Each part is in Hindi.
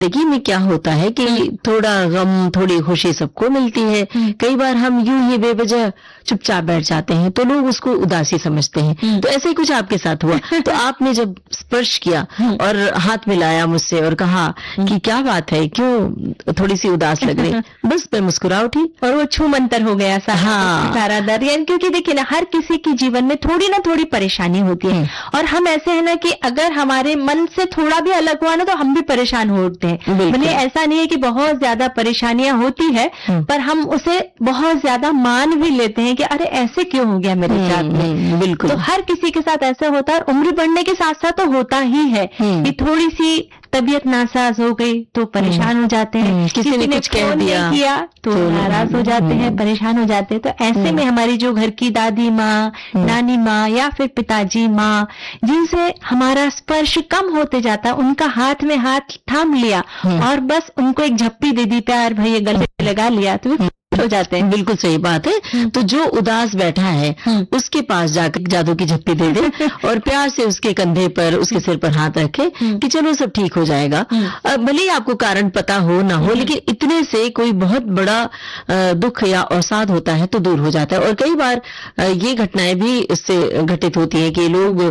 जिंदगी में क्या होता है कि थोड़ा गम थोड़ी खुशी सबको मिलती है। कई बार हम यूं ही बेवजह चुपचाप बैठ जाते हैं तो लोग उसको उदासी समझते हैं। तो ऐसे ही कुछ आपके साथ हुआ। तो आपने जब स्पर्श किया और हाथ मिलाया मुझसे और कहा कि क्या बात है, क्यों थोड़ी सी उदास लग रही, बस मैं मुस्कुरा उठी और वो छू मंतर हो गया सारा दर्द। यानी क्योंकि देखिए ना, हर किसी के जीवन में थोड़ी ना थोड़ी परेशानी होती है और हम ऐसे है ना कि अगर हमारे मन से थोड़ा भी अलग हुआ ना तो हम भी परेशान हो उठते हैं। मैंने ऐसा नहीं है कि बहुत ज्यादा परेशानियां होती है पर हम उसे बहुत ज्यादा मान भी लेते हैं कि अरे ऐसे क्यों हो गया मेरे साथ में। बिल्कुल। तो हर किसी के साथ ऐसा होता है। उम्र बढ़ने के साथ साथ तो होता ही है कि थोड़ी सी तबीयत नासाज हो गई तो परेशान हो जाते हैं। किसी ने कुछ कह दिया तो नाराज हो जाते हैं, परेशान हो जाते हैं। तो ऐसे में हमारी जो घर की दादी माँ, नानी माँ या फिर पिताजी माँ, जिनसे हमारा स्पर्श कम होते जाता, उनका हाथ में हाथ थाम लिया और बस उनको एक झप्पी दे दी, प्यार भैया गले लगा लिया, तो हो जाते हैं। बिल्कुल सही बात है। तो जो उदास बैठा है उसके पास जाकर जादू की झप्पी दे दे और प्यार से उसके कंधे पर, उसके सिर पर हाथ रखे कि चलो सब ठीक हो जाएगा। भले ही आपको कारण पता हो ना हो, लेकिन इतने से कोई बहुत बड़ा दुख या अवसाद होता है तो दूर हो जाता है। और कई बार ये घटनाएं भी इससे घटित होती है कि लोग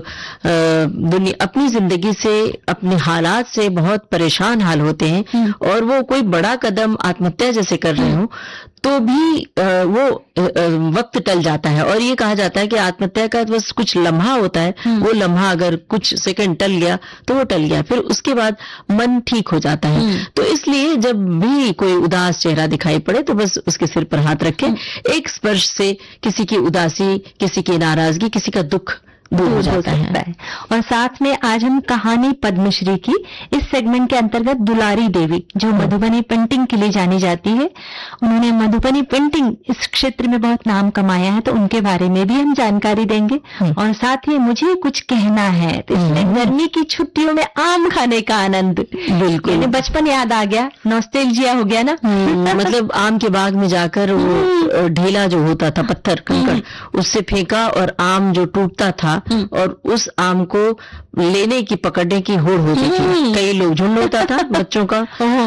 अपनी जिंदगी से, अपने हालात से बहुत परेशान हाल होते हैं और वो कोई बड़ा कदम आत्महत्या जैसे कर रहे हो तो भी वो वक्त टल जाता है। और ये कहा जाता है कि आत्महत्या का बस कुछ लम्हा होता है, वो लम्हा अगर कुछ सेकंड टल गया तो वो टल गया, फिर उसके बाद मन ठीक हो जाता है। तो इसलिए जब भी कोई उदास चेहरा दिखाई पड़े तो बस उसके सिर पर हाथ रखें। एक स्पर्श से किसी की उदासी, किसी की नाराजगी, किसी का दुख दूर हो सकता है। और साथ में आज हम कहानी पद्मश्री की इस सेगमेंट के अंतर्गत दुलारी देवी, जो मधुबनी पेंटिंग के लिए जानी जाती है, उन्होंने मधुबनी पेंटिंग इस क्षेत्र में बहुत नाम कमाया है, तो उनके बारे में भी हम जानकारी देंगे। और साथ ही मुझे कुछ कहना है, तो इसमें गर्मी की छुट्टियों में आम खाने का आनंद, बिल्कुल बचपन याद आ गया, नॉस्टैल्जिया हो गया ना। मतलब आम के बाग में जाकर वो ढेला जो होता था, पत्थर कंकड़, उससे फेंका और आम जो टूटता था और उस आम को लेने की, पकड़ने की होड़ होती थी। कई लोग, झुंड होता था बच्चों का,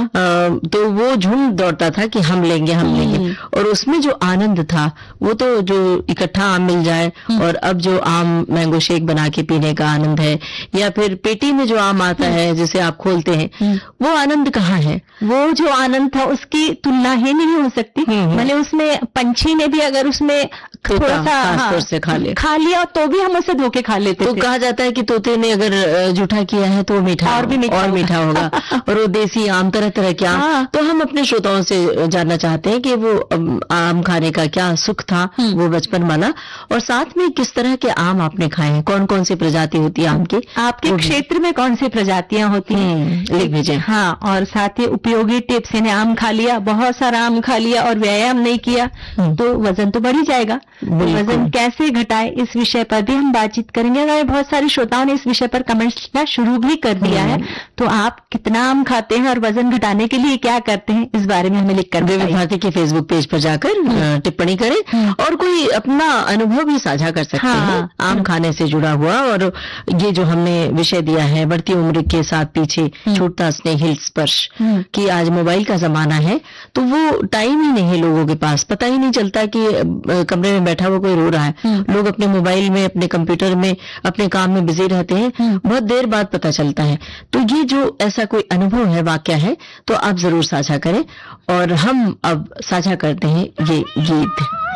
तो वो झुंड दौड़ता था कि हम लेंगे हम लेंगे। और उसमें जो आनंद था वो तो जो इकट्ठा आम मिल जाए, और अब जो आम मैंगो शेक बना के पीने का आनंद है, या फिर पेटी में जो आम आता है जिसे आप खोलते हैं, वो आनंद कहाँ है? वो जो आनंद था उसकी तुलना ही नहीं हो सकती। भले उसमें पंछी ने भी अगर उसमें थोड़ा सा से खा लिया तो भी हम उसे धोके खा लेते तो थे। कहा जाता है कि तोते ने अगर जूठा किया है तो मीठा और भी मीठा होगा। और वो देसी आम, तरह तरह के आम। तो हम अपने श्रोताओं से जानना चाहते हैं कि वो आम खाने का क्या सुख था, वो बचपन वाला, और साथ में किस तरह के आम आपने खाए हैं, कौन कौन सी प्रजाति होती है आम की, आपके क्षेत्र में कौन सी प्रजातियां होती हैं, लिख भेजें। हाँ, और साथ ही उपयोगी टिप्स, यानी आम खा लिया, बहुत सारा आम खा लिया और व्यायाम नहीं किया तो वजन तो बढ़ ही जाएगा। वजन कैसे घटाए, इस विषय पर भी हम बातचीत करेंगे। अगर बहुत सारे श्रोताओं ने इस विषय पर कमेंट्स लिखना शुरू भी कर दिया है, तो आप कितना आम खाते हैं और वजन घटाने के लिए क्या करते हैं, इस बारे में हमें लिखकर विविध भारती के फेसबुक पेज पर जाकर टिप्पणी करें और कोई अपना अनुभव भी साझा कर सकते हैं आम खाने से जुड़ा हुआ। और ये जो हमने विषय दिया है, बढ़ती उम्र के साथ पीछे छूटता स्नेहिल स्पर्श, कि आज मोबाइल का जमाना है तो वो टाइम ही नहीं है लोगों के पास, पता ही नहीं चलता कि कमरे में बैठा हुआ कोई रो रहा है। लोग अपने मोबाइल में, अपने कंप्यूटर में, अपने काम में बिजी रहते हैं, बहुत देर बाद पता चलता है। तो ये जो ऐसा कोई अनुभव है, वाकया है, तो आप जरूर साझा करें। और हम अब साझा करते हैं ये गीत।